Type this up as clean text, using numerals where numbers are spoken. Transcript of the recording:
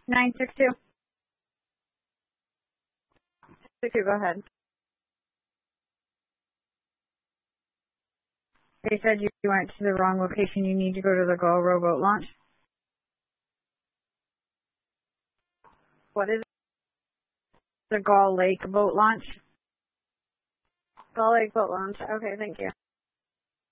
962. 62, go ahead. They said you went to the wrong location. You need to go to the Gull rowboat launch. What is it? The Gull Lake boat launch? Gull Lake boat launch. Okay, thank you.